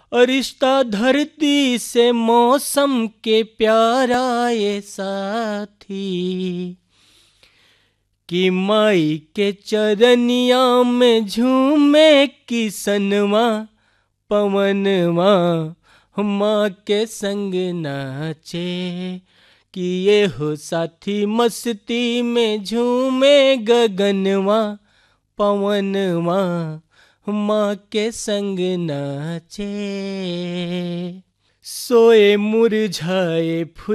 और रिश्ता धरती से मौसम के प्यारा ये साथी, कि माई के चरनिया में झूमे किसनवा पवनवा, माँ के संग नाचे। कि ये हो साथी मस्ती में झूमे गगनवा पवनवा, माँ के संग नाचे। सोए मुरझाए फूल